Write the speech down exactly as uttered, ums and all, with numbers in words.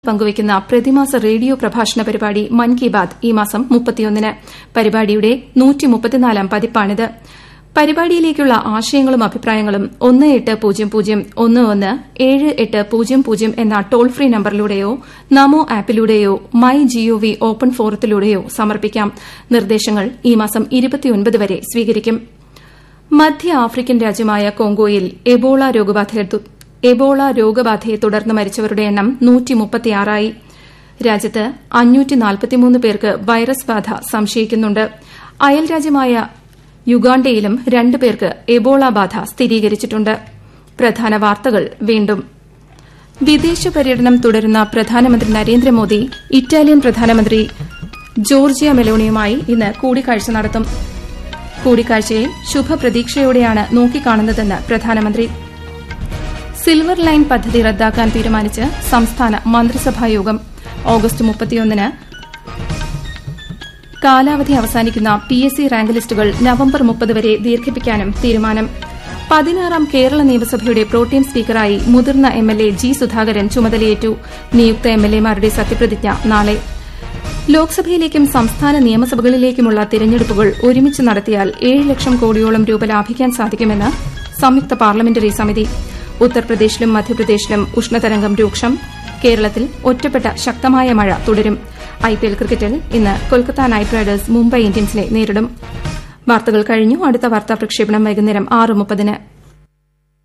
പങ്കുവയ്ക്കുന്ന പ്രതിമാസ റേഡിയോ പ്രഭാഷണ പരിപാടി മൻ കി ബാത് ഈ മാസം മുപ്പത്തിയൊന്നിന് പരിപാടിയുടെ നൂറ്റിമുപ്പത്തിനാലാം പതിപ്പാണിത്. പരിപാടിയിലേക്കുള്ള ആശയങ്ങളും അഭിപ്രായങ്ങളും ഒന്ന് എട്ട് പൂജ്യം പൂജ്യം ഒന്ന് ഒന്ന് ഏഴ് എട്ട് പൂജ്യം പൂജ്യം എന്ന toll free നമ്പറിലൂടെയോ Namo ആപ്പിലൂടെയോ my G O V open ഫോറത്തിലൂടെയോ സമർപ്പിക്കാം. നിർദ്ദേശങ്ങൾ ഈ മാസം ഇരുപത്തിയൊൻപത് വരെ സ്വീകരിക്കും. മധ്യ ആഫ്രിക്കൻ രാജ്യമായ കോങ്കോയിൽ എബോള രോഗബാധയെ എബോള രോഗബാധയെ തുടർന്ന് മരിച്ചവരുടെ എണ്ണം നൂറ്റിമുപ്പത്തിയാറായി. രാജ്യത്ത് അഞ്ഞൂറ്റി നാൽപ്പത്തിമൂന്ന് പേർക്ക് വൈറസ് ബാധ സംശയിക്കുന്നുണ്ട്. അയൽരാജ്യമായ യുഗാണ്ടയിലും രണ്ട് പേർക്ക് എബോള ബാധ സ്ഥിരീകരിച്ചിട്ടുണ്ട്. പ്രധാന വാർത്തകൾ വീണ്ടും. വിദേശ പര്യടനം തുടരുന്ന പ്രധാനമന്ത്രി നരേന്ദ്രമോദി ഇറ്റാലിയൻ പ്രധാനമന്ത്രി ജോർജിയ മെലോണിയുമായി ഇന്ന് കൂടിക്കാഴ്ച നടത്തും. കൂടിക്കാഴ്ചയെ ശുഭപ്രതീക്ഷയോടെയാണ് നോക്കിക്കാണുന്നതെന്ന് പ്രധാനമന്ത്രി. സിൽവർ ലൈൻ പദ്ധതി റദ്ദാക്കാൻ തീരുമാനിച്ച് സംസ്ഥാന മന്ത്രിസഭായോഗം. ഓഗസ്റ്റ് മുപ്പത്തിയൊന്നിന് കാലാവധി അവസാനിക്കുന്ന പി എസ് സി റാങ്ക് ലിസ്റ്റുകൾ നവംബർ മുപ്പത് വരെ ദീർഘിപ്പിക്കാനും തീരുമാനം. പതിനാറാം കേരള നിയമസഭയുടെ പ്രോട്ടേം സ്പീക്കറായി മുതിർന്ന M L A G Sudhakaran ചുമതലയേറ്റു. നിയുക്ത എം എൽ എമാരുടെ സത്യപ്രതിജ്ഞ നാളെ. ലോക്സഭയിലേക്കും സംസ്ഥാന നിയമസഭകളിലേക്കുമുള്ള തിരഞ്ഞെടുപ്പുകൾ ഒരുമിച്ച് നടത്തിയാൽ ഏഴ് ലക്ഷം കോടിയോളം രൂപ ലാഭിക്കാൻ സാധിക്കുമെന്ന് സംയുക്ത പാർലമെന്ററി സമിതി. ഉത്തർപ്രദേശിലും മധ്യപ്രദേശിലും ഉഷ്ണതരംഗം രൂക്ഷം. കേരളത്തിൽ ഒറ്റപ്പെട്ട ശക്തമായ മഴ തുടരും. ഐപിഎൽ ക്രിക്കറ്റിൽ ഇന്ന് കൊൽക്കത്ത നൈറ്റ് റൈഡേഴ്സ് മുംബൈ ഇന്ത്യൻസിനെ നേരിടും. വാർത്തകൾ കഴിഞ്ഞു. അടുത്ത വാർത്താ പ്രക്ഷേപണം വൈകുന്നേരം ആറ് മുപ്പതിന്.